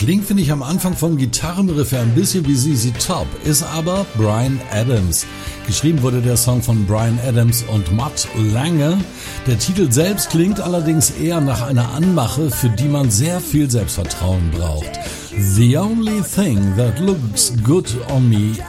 Klingt, finde ich, am Anfang vom Gitarrenriff ein bisschen wie ZZ Top, ist aber Bryan Adams. Geschrieben wurde der Song von Bryan Adams und Mutt Lange. Der Titel selbst klingt allerdings eher nach einer Anmache, für die man sehr viel Selbstvertrauen braucht. The only thing that looks good on me